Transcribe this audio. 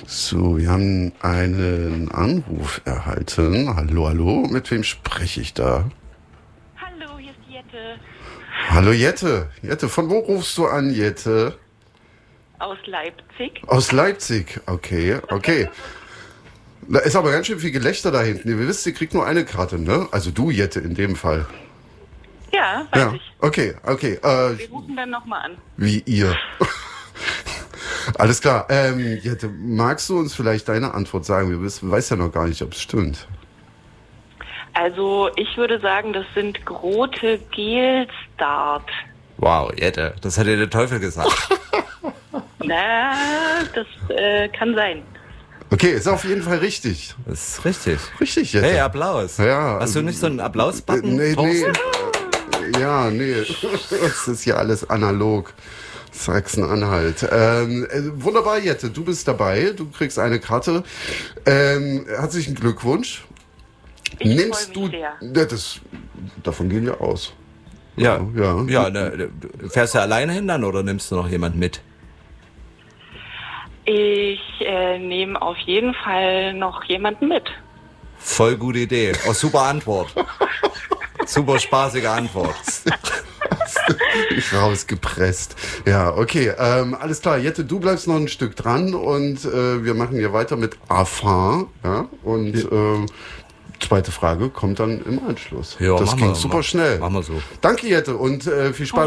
So, wir haben einen Anruf erhalten. Hallo, hallo, mit wem spreche ich da? Hallo, hier ist Jette. Hallo Jette. Jette, von wo rufst du an, Jette? Aus Leipzig. Aus Leipzig, okay. Da ist aber ganz schön viel Gelächter da hinten. Ihr wisst, ihr kriegt nur eine Karte, ne? Also du, Jette, in dem Fall. Ja, weiß ich. Okay. Wir rufen dann nochmal an. Wie ihr. Alles klar. Jette, magst du uns vielleicht deine Antwort sagen? Wir weiß ja noch gar nicht, ob es stimmt. Also, ich würde sagen, das sind Grote Gelstart. Wow, Jette, das hat dir der Teufel gesagt. Na, das kann sein. Okay, ist auf jeden Fall richtig. Das ist richtig. Richtig, Jette. Hey, Applaus. Ja. Hast du nicht so einen Applaus-Button? Nee. Thorsten? Nee. Das ist hier alles analog. Sachsen-Anhalt. Wunderbar, Jette, du bist dabei. Du kriegst eine Karte. Herzlichen Glückwunsch. Ich freue mich sehr. Ja, davon gehen wir aus. Ja. Ne, fährst du alleine hin dann oder nimmst du noch jemand mit? Ich nehme auf jeden Fall noch jemanden mit. Voll gute Idee. Oh, super Antwort. Super spaßige Antwort. Rausgepresst. Ja, okay. Alles klar. Jette, du bleibst noch ein Stück dran und wir machen hier weiter mit Afar. Ja? Und zweite Frage kommt dann im Anschluss. Ja, das ging wir, super schnell. Machen wir so. Danke, Jette, und viel Spaß.